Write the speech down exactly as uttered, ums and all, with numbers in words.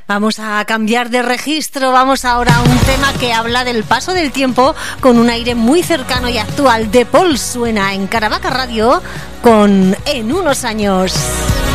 Vamos a cambiar de registro, vamos ahora a un tema que habla del paso del tiempo con un aire muy cercano y actual. De Paul suena en Caravaca Radio con En unos años.